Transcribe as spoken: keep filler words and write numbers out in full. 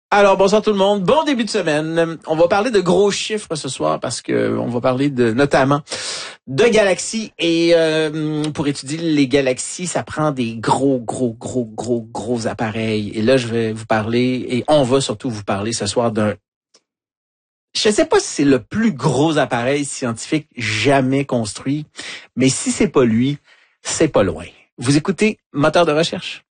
Alors, bonsoir tout le monde. Bon début de semaine. On va parler de gros chiffres ce soir parce que on va parler de notamment de galaxies. Et euh, pour étudier les galaxies, ça prend des gros, gros, gros, gros, gros appareils. Et là, je vais vous parler, et on va surtout vous parler ce soir d'un... Je ne sais pas si c'est le plus gros appareil scientifique jamais construit, mais si c'est pas lui, c'est pas loin. Vous écoutez Moteur de recherche?